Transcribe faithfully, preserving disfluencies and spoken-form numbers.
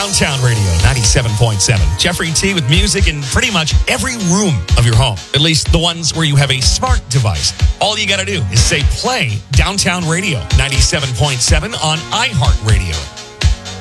Downtown Radio, ninety-seven point seven. Jeffrey T with music in pretty much every room of your home, at least the ones where you have a smart device. All you got to do is say play Downtown Radio, ninety-seven point seven on iHeartRadio.